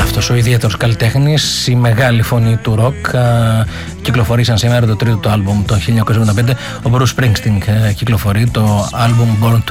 αυτός ο ιδιαίτερος καλλιτέχνης, η μεγάλη φωνή του ροκ. Κυκλοφορήσαν σήμερα το τρίτο του άλμπουμ το 1975. Ο Bruce Springsteen κυκλοφορεί το άλμπουμ Born to